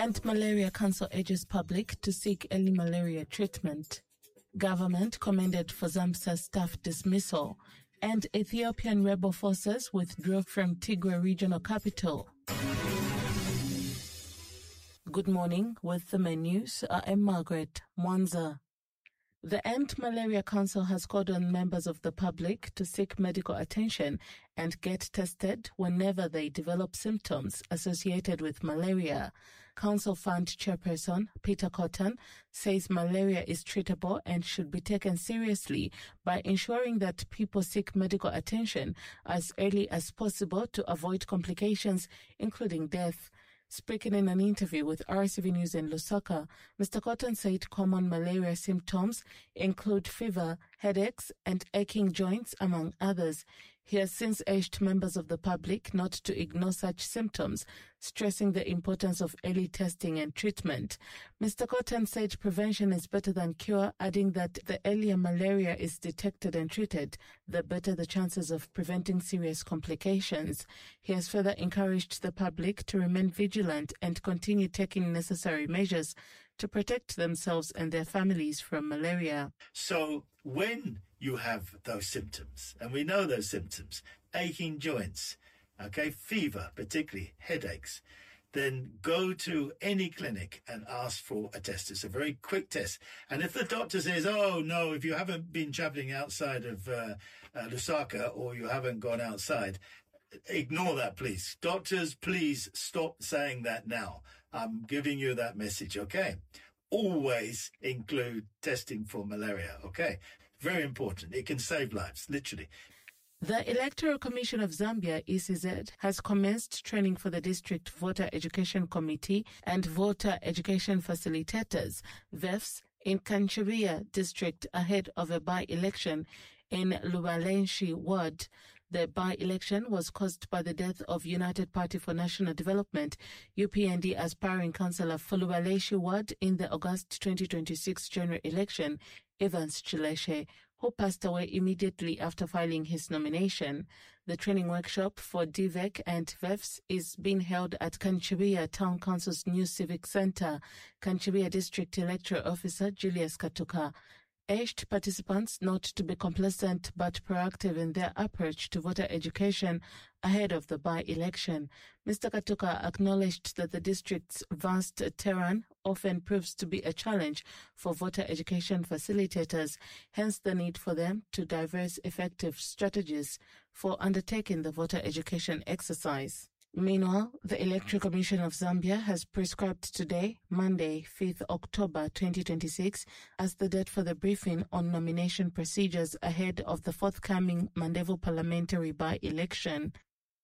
And Malaria Council urges public to seek early malaria treatment. Government commended for ZAMSA staff dismissal. And Ethiopian rebel forces withdrew from Tigray regional capital. Good morning. With the main news, I am Margaret Mwanza. The End Malaria Council has called on members of the public to seek medical attention and get tested whenever they develop symptoms associated with malaria. Council Fund Chairperson Peter Cotton says malaria is treatable and should be taken seriously by ensuring that people seek medical attention as early as possible to avoid complications, including death. Speaking in an interview with RCV News in Lusaka, Mr. Cotton said common malaria symptoms include fever, headaches, and aching joints, among others. He has since urged members of the public not to ignore such symptoms, stressing the importance of early testing and treatment. Mr. Cotton said prevention is better than cure, adding that the earlier malaria is detected and treated, the better the chances of preventing serious complications. He has further encouraged the public to remain vigilant and continue taking necessary measures to protect themselves and their families from malaria. So when you have those symptoms, and we know those symptoms, aching joints, fever, particularly headaches, then go to any clinic and ask for a test. It's a very quick test. And if the doctor says, oh, no, if you haven't been traveling outside of Lusaka or you haven't gone outside, ignore that, please. Doctors, please stop saying that now. I'm giving you that message, okay? Always include testing for malaria, okay? Very important. It can save lives, literally. The Electoral Commission of Zambia, ECZ, has commenced training for the District Voter Education Committee and Voter Education Facilitators, VEFs, in Kanchiria district ahead of a by-election in Lubalenshi ward. The by-election was caused by the death of United Party for National Development, UPND, aspiring councillor for Lubalenshi ward in the August 2026 general election, Evans Chileshe, who passed away immediately after filing his nomination. The training workshop for DVEC and VEFs is being held at Kanchiria Town Council's new civic centre. Kanchiria District Electoral Officer Julius Katuka urged participants not to be complacent but proactive in their approach to voter education ahead of the by-election. Mr. Katuka acknowledged that the district's vast terrain often proves to be a challenge for voter education facilitators, hence the need for them to devise effective strategies for undertaking the voter education exercise. Meanwhile, the Electoral Commission of Zambia has prescribed today, Monday, 5th October 2026, as the date for the briefing on nomination procedures ahead of the forthcoming Mandevu parliamentary by-election.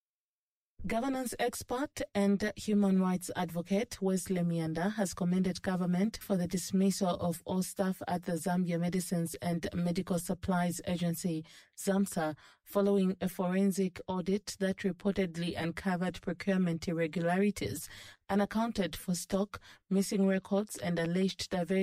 Governance expert and human rights advocate Wesley Mianda has commended government for the dismissal of all staff at the Zambia Medicines and Medical Supplies Agency, ZAMSA, following a forensic audit that reportedly uncovered procurement irregularities, unaccounted for stock, missing records, and alleged diversion